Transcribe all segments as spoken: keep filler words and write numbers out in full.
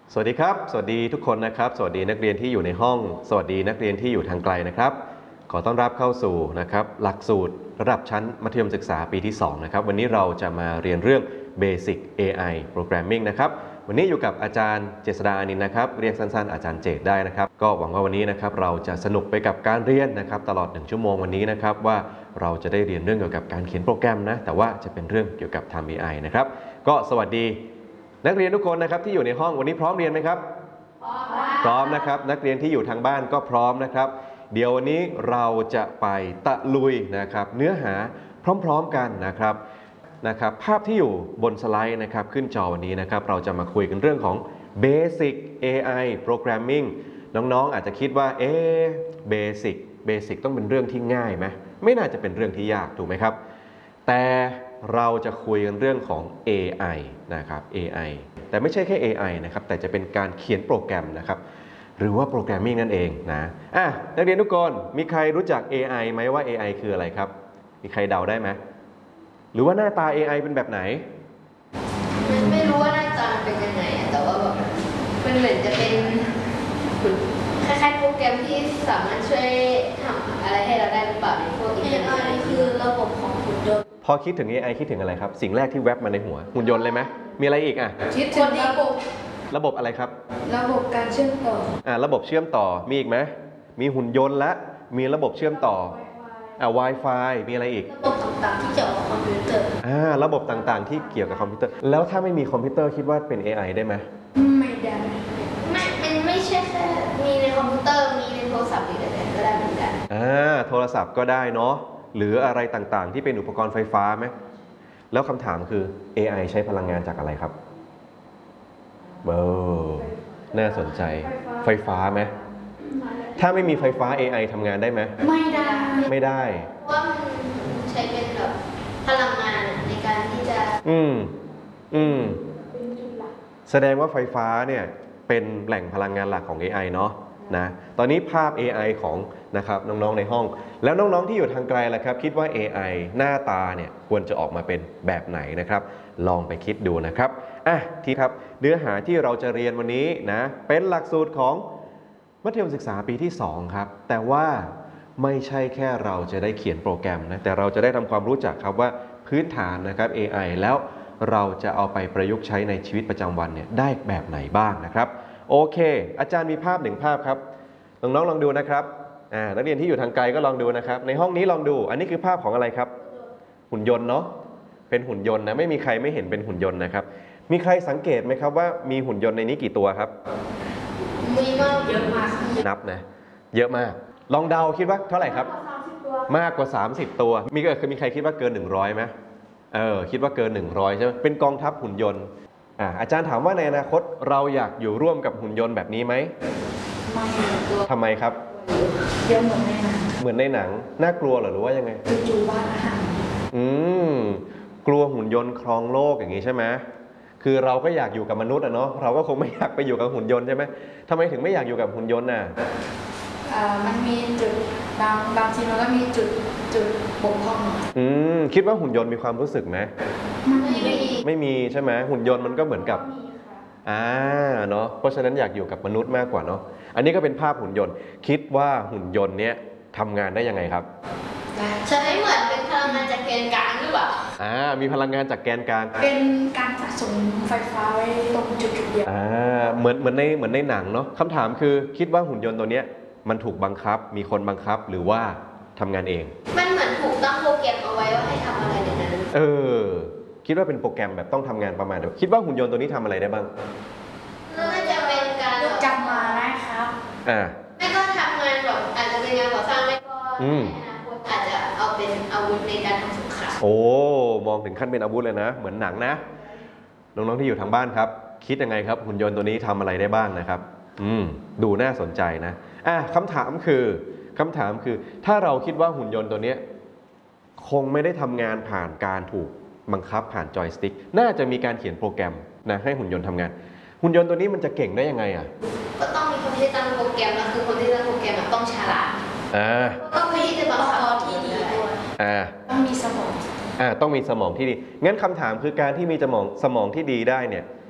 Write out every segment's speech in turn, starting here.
สวัสดีครับสวัสดีทุกคนนะครับสวัสดีนักเรียนที่อยู่ในห้องสวัสดีนักเรียนที่อยู่ทางไกลนะครับขอต้อนรับเข้าสู่นะครับหลักสูตรระดับชั้นมัธยมศึกษาปีที่สองนะครับวันนี้เราจะมาเรียนเรื่อง Basic เอ ไอ Programming นะครับวันนี้อยู่กับอาจารย์เจษฎาอานินท์นะครับเรียกสั้นๆอาจารย์เจษได้นะครับก็หวังว่าวันนี้นะครับเราจะสนุกไปกับการเรียนนะครับตลอดหนึ่งชั่วโมงวันนี้นะครับว่าเราจะได้เรียนเรื่องเกี่ยวกับการเขียนโปรแกรมนะแต่ว่าจะเป็นเรื่องเกี่ยวกับทำ เอ ไอ นะครับก็สวัสดีนักเรียนทุกคนนะครับที่อยู่ในห้องวันนี้พร้อมเรียนไหมครับพร้อมนะครับนักเรียนที่อยู่ทางบ้านก็พร้อมนะครับเดี๋ยววันนี้เราจะไปตะลุยนะครับเนื้อหาพร้อมๆกันนะครับนะครับภาพที่อยู่บนสไลด์นะครับขึ้นจอวันนี้นะครับเราจะมาคุยกันเรื่องของ Basic เอ ไอ Programming น้องๆอาจจะคิดว่าเอ๊ะ Basic Basic ต้องเป็นเรื่องที่ง่ายไหมไม่น่าจะเป็นเรื่องที่ยากถูกไหมครับแต่เราจะคุยกันเรื่องของ เอ ไอ นะครับ เอ ไอ แต่ไม่ใช่แค่ เอ ไอ นะครับแต่จะเป็นการเขียนโปรแกรมนะครับหรือว่าโปรแกรมมิ่งนั่นเองนะอ่ะนักเรียนทุกคนมีใครรู้จัก เอ ไอ ไหมว่า เอ ไอ คืออะไรครับมีใครเดาได้ไหมหรือว่าหน้าตา เอ ไอ เป็นแบบไหนไม่ไม่รู้ว่าหน้าตาเป็นยังไงแต่ว่าแบบมันเหมือนจะเป็นคล้ายๆโปรแกรมที่สามารถช่วยทำอะไรให้เราได้หรือเปล่าในพวก เอ ไอ คือระบบของหุ่นยนต์พอคิดถึง เอ ไอ คิดถึงอะไรครับสิ่งแรกที่แวบมาในหัวหุ่นยนต์เลยไหมมีอะไรอีกอ่ะคิดถึงระบบระบบอะไรครับระบบการเชื่อมต่ออ่าระบบเชื่อมต่อมีอีกไหมมีหุ่นยนต์และมีระบบเชื่อมต่ออ่า Wi-Fi มีอะไรอีกระบบต่างๆที่เกี่ยวกับคอมพิวเตอร์อ่าระบบต่างๆที่เกี่ยวกับคอมพิวเตอร์แล้วถ้าไม่มีคอมพิวเตอร์คิดว่าเป็น เอ ไอ ได้ไหมไม่ได้ไม่มันไม่ใช่แค่มีในคอมพิวเตอร์มีในโทรศัพท์อีกอะไรก็ได้เหมือนกันอ่าโทรศัพท์ก็ได้เนาะหรืออะไรต่างๆที่เป็นอุปกรณ์ไฟฟ้าไหมแล้วคำถามคือ เอ ไอ ใช้พลังงานจากอะไรครับเบอร์น่าสนใจไฟฟ้าไหมถ้าไม่มีไฟฟ้า เอ ไอ ทำงานได้ไหมไม่ได้ไม่ได้เพราะว่ามันใช้เป็นแบบพลังงานในการที่จะอืมอืมแสดงว่าไฟฟ้าเนี่ยเป็นแหล่งพลังงานหลักของ เอ ไอ เนาะนะตอนนี้ภาพ เอ ไอ ของนะครับน้องๆในห้องแล้วน้องๆที่อยู่ทางไกลล่ะครับคิดว่า เอ ไอ หน้าตาเนี่ยควรจะออกมาเป็นแบบไหนนะครับลองไปคิดดูนะครับอ่ะที่ครับเนื้อหาที่เราจะเรียนวันนี้นะเป็นหลักสูตรของมัธยมศึกษาปีที่สองครับแต่ว่าไม่ใช่แค่เราจะได้เขียนโปรแกรมนะแต่เราจะได้ทำความรู้จักครับว่าพื้นฐานนะครับ เอ ไอ แล้วเราจะเอาไปประยุกต์ใช้ในชีวิตประจำวันเนี่ยได้แบบไหนบ้างนะครับโอเคอาจารย์มีภาพหนึ่งภาพครับน้องๆลองดูนะครับอ่านักเรียนที่อยู่ทางไกลก็ลองดูนะครับในห้องนี้ลองดูอันนี้คือภาพของอะไรครับหุ่นยนต์เนาะเป็นหุ่นยนต์นะไม่มีใครไม่เห็นเป็นหุ่นยนต์นะครับมีใครสังเกตไหมครับว่ามีหุ่นยนต์ในนี้กี่ตัวครับมีมากเยอะมากนับนะเยอะมากลองเดาคิดว่าเท่าไหร่ครับมากกว่าสามสิบตัวมีก็คือมีใครคิดว่าเกินหนึ่งร้อยไหมเออคิดว่าเกินหนึ่งร้อยใช่ไหมเป็นกองทัพหุ่นยนต์อ่าอาจารย์ถามว่าในอนาคตเราอยากอยู่ร่วมกับหุ่นยนต์แบบนี้ไหมไม่ทำไมครับเยอะเหมือนในหนังเหมือนในหนังน่ากลัวหรือว่ายังไงจู่ๆบ้านอาหารอืมกลัวหุ่นยนต์ครองโลกอย่างนี้ใช่ไหมคือเราก็อยากอยู่กับมนุษย์อะเนาะเราก็คงไม่อยากไปอยู่กับหุ่นยนต์ใช่ไหมทำไมถึงไม่อยากอยู่กับหุ่นยนต์น่ะอ่ามันมีจุดบางบางทีมันก็มีจุดจุดบกพร่องอืมคิดว่าหุ่นยนต์มีความรู้สึกไหมไม่มีไม่มีใช่ไหมหุ่นยนต์มันก็เหมือนกับอ่าเนาะเพราะฉะนั้นอยากอยู่กับมนุษย์มากกว่าเนาะอันนี้ก็เป็นภาพหุ่นยนต์คิดว่าหุ่นยนต์เนี้ยทำงานได้ยังไงครับใช้เหมือนเป็นพลังงานจากแกนกลางหรือเปล่าอ่ามีพลังงานจากแกนกลางเป็นการสะสมไฟฟ้าไว้ตรงจุดจุดเดียวอ่าเหมือนเหมือนในเหมือนในหนังเนาะคำถามคือคิดว่าหุ่นยนต์ตัวเนี้ยมันถูกบังคับมีคนบังคับหรือว่าทำงานเองมันเหมือนถูกตั้งโปรแกรมเอาไว้ว่าให้ทำอะไรอย่างนั้นเออคิดว่าเป็นโปรแกรมแบบต้องทำงานประมาณเดียวคิดว่าหุ่นยนต์ตัวนี้ทำอะไรได้บ้างน่าจะเป็นการจำมาได้ครับอ่าไม่ก็ทำงานแบบอาจจะเป็นงานก่อสร้างไม่ก็ในอนาคตอาจจะเอาเป็นอาวุธในการทำสงครามโอ้มองถึงขั้นเป็นอาวุธเลยนะเหมือนหนังนะน้องๆที่อยู่ทางบ้านครับคิดยังไงครับหุ่นยนต์ตัวนี้ทำอะไรได้บ้างนะครับอืมดูน่าสนใจนะอ่ะคำถามคือคำถามคือถ้าเราคิดว่าหุ่นยนต์ตัวนี้คงไม่ได้ทำงานผ่านการถูกบังคับผ่านจอยสติ๊กน่าจะมีการเขียนโปรแกรมนะให้หุ่นยนต์ทำงานหุ่นยนต์ตัวนี้มันจะเก่งได้ยังไงอ่ะก็ต้องมีคนที่ตั้งโปรแกรมแล้วคือคนที่ตั้งโปรแกรมต้องฉลาดอ่าต้องมีที่จะบังคับที่ดีด้วยอ่าต้องมีสมองอ่าต้องมีสมองที่ดีงั้นคำถามคือการที่มีสมองสมองที่ดีได้เนี่ย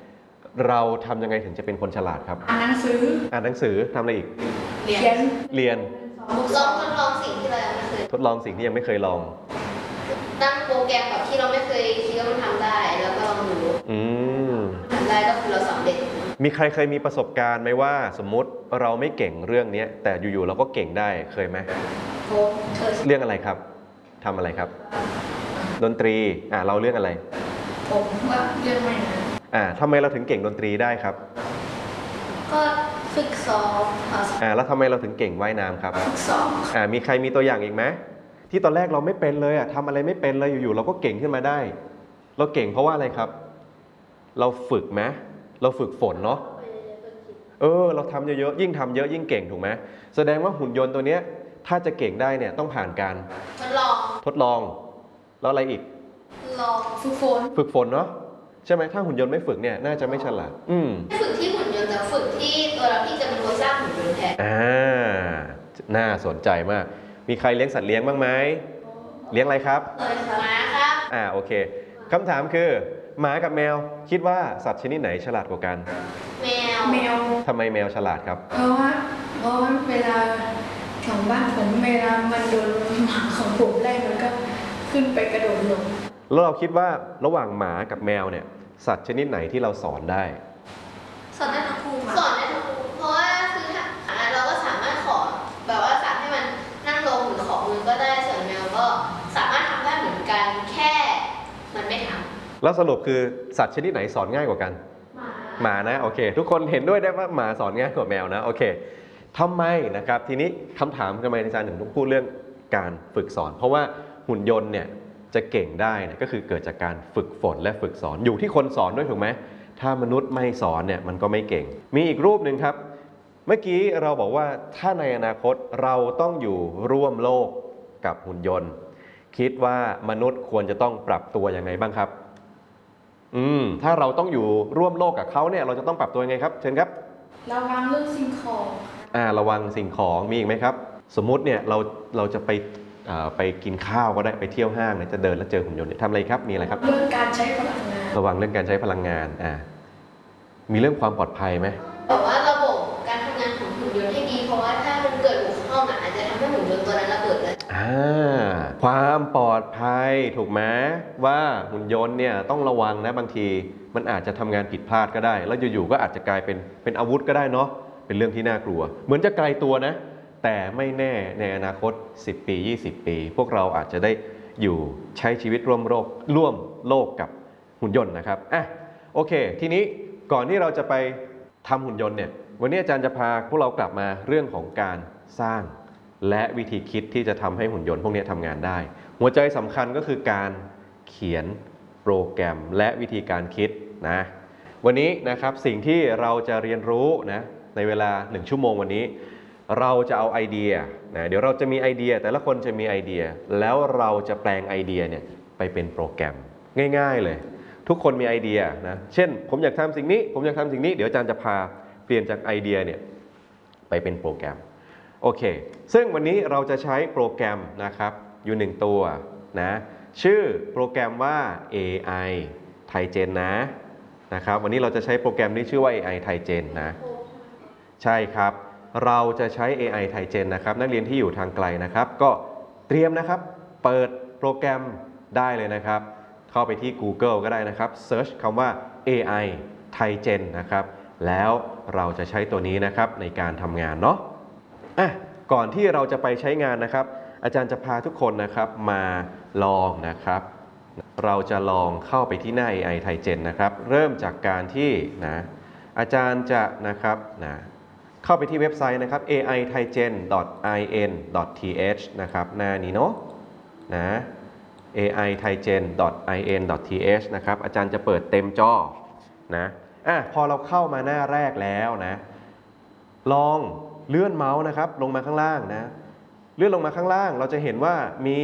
เราทำยังไงถึงจะเป็นคนฉลาดครับอ่านหนังสืออ่านหนังสือทำอะไรอีกเรียเขียนนเรียนลองทดลองสิ่งที่เรายังไม่เคยทดลองสิ่งที่ยังไม่เคยลองตั้งโปรแกรมแบบที่เราไม่เคยคิดว่ามันทำได้ แล้วก็ลองดูอืมทำได้ก็คือเราสำเร็จมีใครเคยมีประสบการณ์ไหมว่าสมมุติเราไม่เก่งเรื่องนี้แต่อยู่ๆเราก็เก่งได้เคยไหมโพสเคยเรื่องอะไรครับทำอะไรครับ ดนตรีอ่าเราเรื่องอะไรผมว่าเรื่องไม่นะอ่าทำไมเราถึงเก่งดนตรีได้ครับก็ฝึกซ้อมค่ะอ่าแล้วทำไมเราถึงเก่งว่ายน้ำครับฝึกซ้อมอ่ามีใครมีตัวอย่างอีกไหมที่ตอนแรกเราไม่เป็นเลยอ่ะทำอะไรไม่เป็นเลยอยู่ๆเราก็เก่งขึ้นมาได้ เราเก่งเพราะว่าอะไรครับ เราฝึกไหมเราฝึกฝนเนาะเออเราทำเยอะๆยิ่งทำเยอะยิ่งเก่งถูกไหมแสดงว่าหุ่นยนต์ตัวเนี้ยถ้าจะเก่งได้เนี่ยต้องผ่านการทดลองทดลองแล้วอะไรอีกลองฝึกฝนฝึกฝนเนาะใช่ไหมถ้าหุ่นยนต์ไม่ฝึกเนี่ยน่าจะไม่ฉลาดอืมฝึกที่หุ่นยนต์แต่ฝึกที่ตัวเราที่จะเป็นตัวสร้างหุ่นยนต์แทนอ่าน่าสนใจมาก มีใครเลี้ยงสัตว์เลี้ยงบ้างไหมเลี้ยงอะไรครับเคยมาครับอ่าโอเคคำถามคือหมากับแมวคิดว่าสัตว์ชนิดไหนฉลาดกว่ากันแมวแมวทำไมแมวฉลาดครับเพราะว่าเพราะว่าเวลาแถวบ้านผมเวลามันโดนหมาของผมไล่มันก็ขึ้นไปกระโดดลงแล้วเราคิดว่าระหว่างหมากับแมวเนี่ยสัตว์ชนิดไหนที่เราสอนได้สอนได้ทั้งคู่สอนได้ทั้งคู่เพราะว่าคือถ้าอ่าเราก็สามารถขอแบบว่าสั่งให้มันนั่งลงหรือขอมือก็ได้ส่วนแมวก็สามารถทำได้เหมือนกันแค่มันไม่ทำแล้วสรุปคือสัตว์ชนิดไหนสอนง่ายกว่ากัน หมานะโอเค ทุกคนเห็นด้วยได้ว่าหมาสอนง่ายกว่าแมวนะโอเคทำไมนะครับทีนี้คำถามทำไมอาจารย์ถึงต้องพูดเรื่องการฝึกสอน เพราะว่าหุ่นยนต์เนี่ยจะเก่งได้เนี่ยก็คือเกิดจากการฝึกฝนและฝึกสอนอยู่ที่คนสอนด้วยถูกไหมถ้ามนุษย์ไม่สอนเนี่ยมันก็ไม่เก่ง มีอีกรูปหนึ่งครับ เมื่อกี้เราบอกว่าถ้าในอนาคตเราต้องอยู่ร่วมโลกกับหุ่นยนต์ คิดว่ามนุษย์ควรจะต้องปรับตัวยังไงบ้างครับอืมถ้าเราต้องอยู่ร่วมโลกกับเขาเนี่ยเราจะต้องปรับตัวยังไงครับเชิญครับระวังเรื่องสิ่งของอ่าระวังสิ่งของมีอีกไหมครับ สมมุติเนี่ยเราเราจะไปอ่าไปกินข้าวก็ได้ไปเที่ยวห้างเนี่ยจะเดินแล้วเจอหุ่นยนต์เนี่ยทำอะไรครับมีอะไรครับเรื่องการใช้พลังงานระวังเรื่องการใช้พลังงานอ่ามีเรื่องความปลอดภัยไหมบอกว่าระบบการทำงานของหุ่นยนต์ให้ดีเพราะว่าถ้ามันเกิดบกพร่องอ่ะอาจจะทำให้หุ่นยนต์ตัวนั้นระเบิดได้อ่าความปลอดภัยถูกไหมว่าหุ่นยนต์เนี่ยต้องระวังนะบางทีมันอาจจะทำงานผิดพลาดก็ได้ แล้วอยู่ๆก็อาจจะกลายเป็นเป็นอาวุธก็ได้เนาะเป็นเรื่องที่น่ากลัว เหมือนจะไกลตัวนะแต่ไม่แน่ในอนาคตสิบปียี่สิบปี พวกเราอาจจะได้อยู่ใช้ชีวิตร่วมโลกร่วมโลกกับหุ่นยนต์นะครับอ่ะโอเค ทีนี้ก่อนที่เราจะไปทำหุ่นยนต์เนี่ยวันนี้อาจารย์จะพาพวกเรากลับมาเรื่องของการสร้าง และวิธีคิดที่จะทำให้หุ่นยนต์พวกนี้ทำงานได้ หัวใจสำคัญก็คือการเขียนโปรแกรมและวิธีการคิดนะวันนี้นะครับสิ่งที่เราจะเรียนรู้นะในเวลาหนึ่งชั่วโมงวันนี้ เราจะเอาไอเดียนะเดี๋ยวเราจะมีไอเดียแต่ละคนจะมีไอเดีย แล้วเราจะแปลงไอเดียเนี่ยไปเป็นโปรแกรมง่ายๆเลย ทุกคนมีไอเดียนะเช่นผมอยากทำสิ่งนี้ผมอยากทำสิ่งนี้เดี๋ยวอาจารย์จะพาเปลี่ยนจากไอเดียเนี่ยไปเป็นโปรแกรมโอเคซึ่งวันนี้เราจะใช้โปรแกรมนะครับอยู่หนึ่งตัวนะชื่อโปรแกรมว่า เอ ไอ TiGen นะนะครับวันนี้เราจะใช้โปรแกรมนี้ชื่อว่า เอ ไอ TiGen นะใช่ครับเราจะใช้ เอ ไอ TiGen นะครับนักเรียนที่อยู่ทางไกลนะครับก็เตรียมนะครับเปิดโปรแกรมได้เลยนะครับเข้าไปที่ Google ก็ได้นะครับ Search คำว่า เอ ไอ TiGen นะครับแล้วเราจะใช้ตัวนี้นะครับในการทำงานเนาะอ่ะก่อนที่เราจะไปใช้งานนะครับอาจารย์จะพาทุกคนนะครับมาลองนะครับเราจะลองเข้าไปที่หน้า เอ ไอ TiGen นะครับเริ่มจากการที่นะอาจารย์จะนะครับนะเข้าไปที่เว็บไซต์นะครับ เอ ไอ ไทเจน ดอท ไอ เอ็น ดอท ที เอช นะครับหน้านี้เนาะนะ เอ ไอ ไทเจน ดอท ไอ เอ็น ดอท ที เอช นะครับอาจารย์จะเปิดเต็มจอนะอ่ะพอเราเข้ามาหน้าแรกแล้วนะลองเลื่อนเมาส์นะครับลงมาข้างล่างนะเลื่อนลงมาข้างล่างเราจะเห็นว่ามี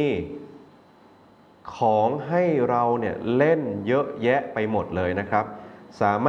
ของให้เราเนี่ยเล่นเยอะแยะไปหมดเลยนะครับสามารถ